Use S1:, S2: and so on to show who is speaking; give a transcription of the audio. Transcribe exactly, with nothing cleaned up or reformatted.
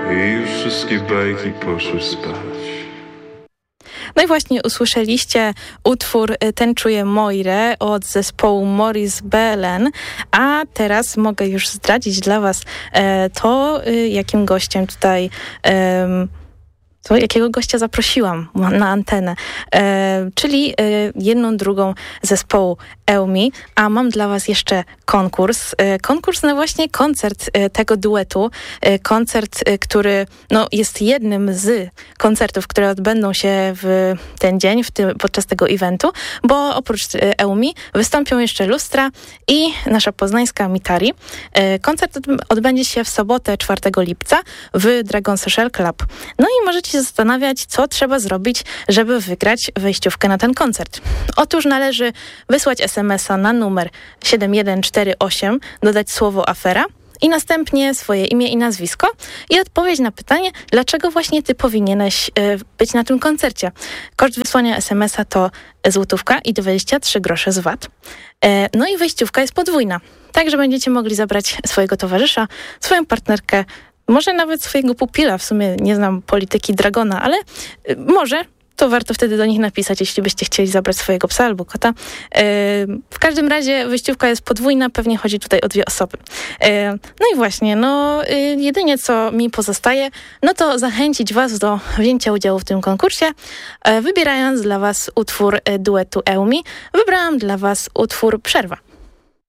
S1: I już wszystkie bajki poszły spać.
S2: No i właśnie usłyszeliście utwór Ten czuje Moirę od zespołu Maurice Belen, a teraz mogę już zdradzić dla was e, to, e, jakim gościem tutaj... E, To jakiego gościa zaprosiłam na antenę, e, czyli e, jedną drugą zespołu Eumi, a mam dla was jeszcze konkurs. E, konkurs na właśnie koncert e, tego duetu. E, koncert, e, który no, jest jednym z koncertów, które odbędą się w ten dzień, w tym, podczas tego eventu, bo oprócz e, Eumi wystąpią jeszcze Lustra i nasza poznańska Mitari. E, koncert odbędzie się w sobotę czwartego lipca w Dragon Social Club. No i możecie się zastanawiać, co trzeba zrobić, żeby wygrać wejściówkę na ten koncert. Otóż należy wysłać es em es a na numer siedem jeden cztery osiem, dodać słowo afera i następnie swoje imię i nazwisko i odpowiedź na pytanie, dlaczego właśnie ty powinieneś y, być na tym koncercie. Koszt wysłania es em es a to złotówka i dwadzieścia trzy grosze z V A T. E, no i wejściówka jest podwójna. Także będziecie mogli zabrać swojego towarzysza, swoją partnerkę, może nawet swojego pupila, w sumie nie znam polityki Dragona, ale y, może to warto wtedy do nich napisać, jeśli byście chcieli zabrać swojego psa albo kota. Yy, w każdym razie wyjściówka jest podwójna, pewnie chodzi tutaj o dwie osoby. Yy, no i właśnie, no yy, jedynie co mi pozostaje, no to zachęcić was do wzięcia udziału w tym konkursie, yy, wybierając dla was utwór yy, duetu Eumi. Wybrałam dla was utwór Przerwa.